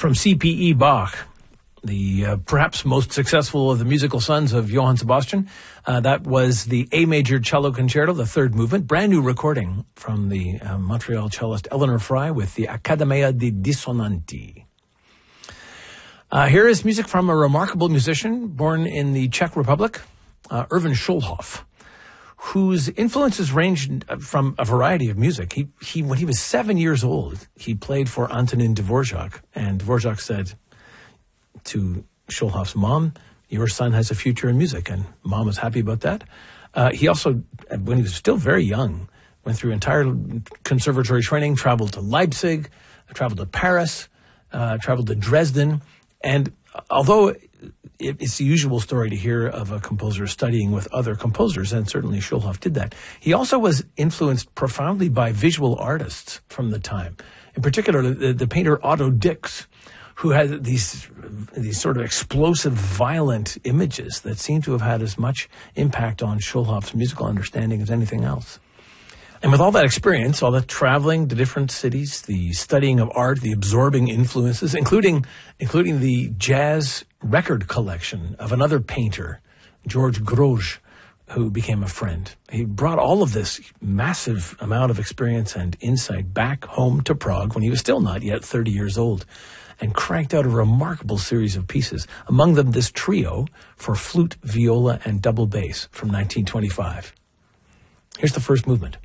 from C.P.E. Bach, the perhaps most successful of the musical sons of Johann Sebastian. That was the A major cello concerto, the third movement, brand new recording from the Montreal cellist Eleanor Fry with the Accademia di Dissonanti. Here is music from a remarkable musician born in the Czech Republic, Erwin Schulhoff, whose influences ranged from a variety of music. He when he was 7 years old, he played for Antonin Dvorak, and Dvorak said to Schulhoff's mom, "Your son has a future in music," and mom was happy about that. He also, when he was still very young, went through entire conservatory training, traveled to Leipzig, traveled to Paris, traveled to Dresden, and although it's the usual story to hear of a composer studying with other composers, and certainly Schulhoff did that, he also was influenced profoundly by visual artists from the time. In particular, the painter Otto Dix, who had these sort of explosive, violent images that seem to have had as much impact on Schulhoff's musical understanding as anything else. And with all that experience, all that traveling to different cities, the studying of art, the absorbing influences, including the jazz record collection of another painter, George Grosz, who became a friend. He brought all of this massive amount of experience and insight back home to Prague when he was still not yet 30 years old, and cranked out a remarkable series of pieces, among them this trio for flute, viola, and double bass from 1925. Here's the first movement.